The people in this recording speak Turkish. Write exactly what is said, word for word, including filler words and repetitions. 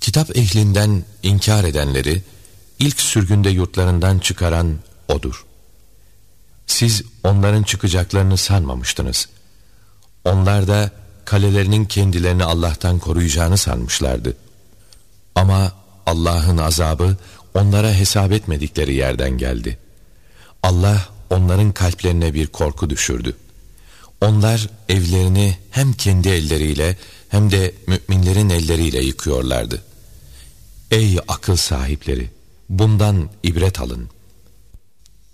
Kitap ehlinden inkar edenleri ilk sürgünde yurtlarından çıkaran O'dur. Siz onların çıkacaklarını sanmamıştınız. Onlar da kalelerinin kendilerini Allah'tan koruyacağını sanmışlardı. Ama Allah'ın azabı onlara hesap etmedikleri yerden geldi. Allah onların kalplerine bir korku düşürdü. Onlar evlerini hem kendi elleriyle hem de müminlerin elleriyle yıkıyorlardı. Ey akıl sahipleri! Bundan ibret alın.